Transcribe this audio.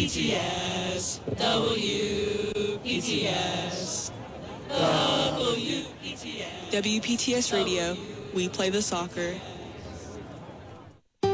PTS, WPTS, WPTS. WPTS Radio, we play the soccer.